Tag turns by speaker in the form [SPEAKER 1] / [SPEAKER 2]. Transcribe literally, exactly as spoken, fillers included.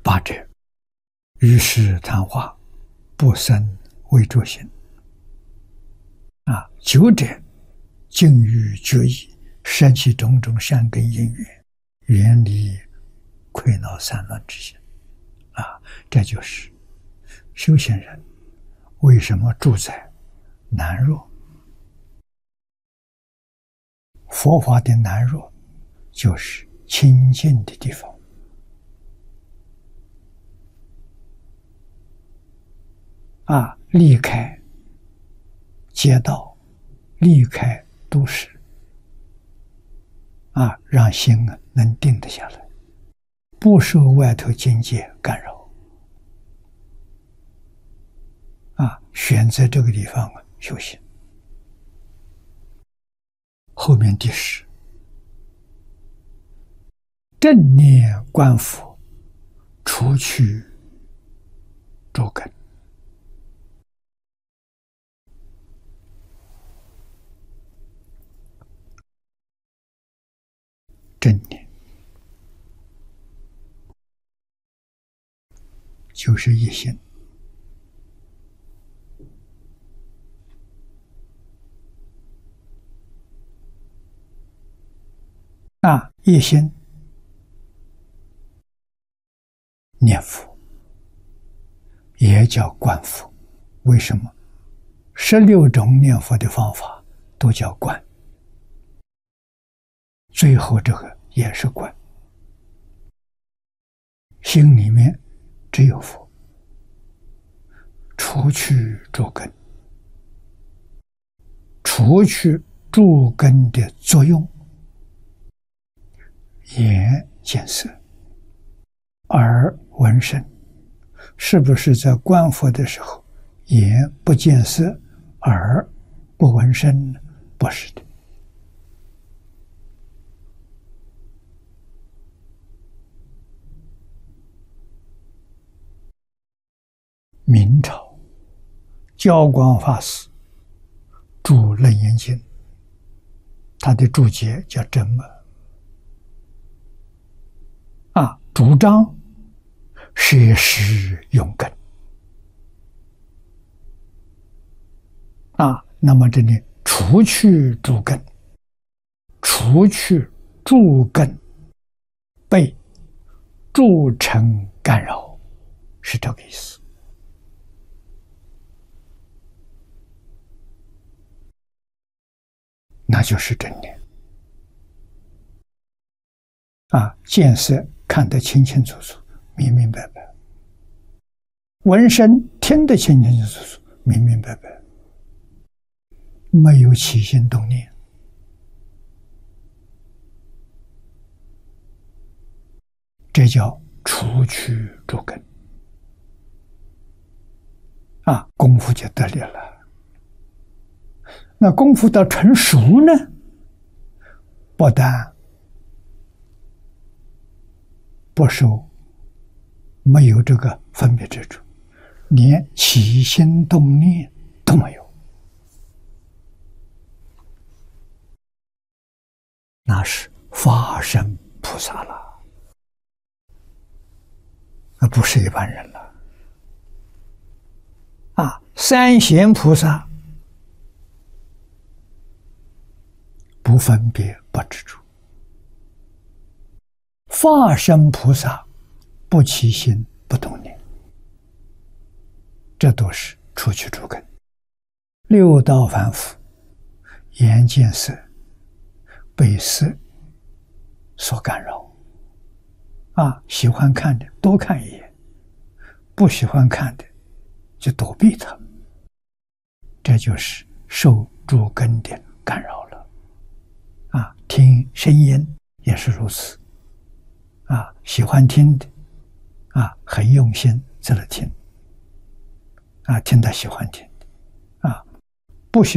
[SPEAKER 1] 八者，于是谈话，不生为着心。啊，九者，静于决意，舍弃种种善根因缘，远离溃恼散乱之心。啊，这就是修行人为什么住在难若。佛法的难若，就是清净的地方。啊，离开街道，离开都市，啊，让心啊能定得下来，不受外头境界干扰。啊，选择这个地方啊修行。后面第十，正念观佛，除去诸根。正念就是一心。啊，一心念佛，也叫观佛。为什么？十六种念佛的方法都叫观，最后这个也是观。心里面只有佛，除去诸根，除去诸根的作用。眼见色，耳闻声，是不是在观佛的时候，眼不见色，耳不闻声呢？不是的。明朝教光法师著《楞严经》，他的注解叫真默。啊，主张摄实用根。啊，那么这里除去诸根，除去诸根被诸尘干扰，是这个意思。那就是正念。啊，见色看得清清楚楚，明明白白；闻声听得清清楚楚，明明白白，没有起心动念。这叫除去诸根。啊，功夫就得力了。那功夫到成熟呢，不但不受没有这个分别之处，连起心动念都没有，那是法身菩萨了，那不是一般人了。啊，三贤菩萨不分别不执着，法身菩萨不起心不动念，这都是除去诸根。六道凡夫眼见色被色所干扰，啊，喜欢看的多看一眼，不喜欢看的就躲避它，这就是受诸根的干扰了。啊，听声音也是如此。啊，喜欢听的，啊，很用心在那听，啊，听他喜欢听的，啊，不喜